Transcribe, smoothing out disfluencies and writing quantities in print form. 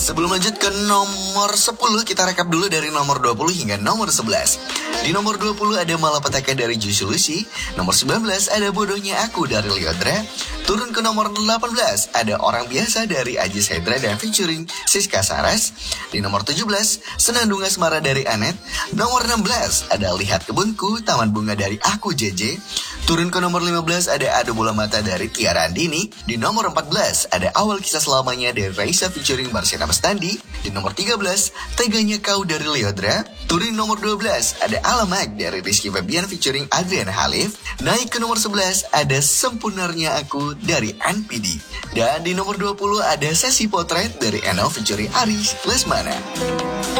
Sebelum lanjut ke nomor 10, kita rekap dulu dari nomor 20 hingga nomor 11. Di nomor 20 ada Malapetaka dari Juicy Lucy. Nomor 19 ada Bodohnya Aku dari Lyodra. Turun ke nomor 18 ada Orang Biasa dari Aji Sedra dan featuring Siska Saras. Di nomor 17, Senandung Asmara dari Anet. Nomor 16 ada Lihat Kebunku, Taman Bunga dari Aku JJ. Turun ke nomor 15 ada Adu Bola Mata dari Tiara Andini. Di nomor 14 ada Awal Kisah Selamanya dari Raisa featuring Marciana Mestandi. Di nomor 13 Teganya Kau dari Lyodra. Turun nomor 12 ada Alamak dari Rizky Febian featuring Adriana Halif. Naik ke nomor 11 ada Sempurnanya Aku dari NPD. Dan di nomor 20 ada Sesi Potret dari Eno featuring Aris Lesmana.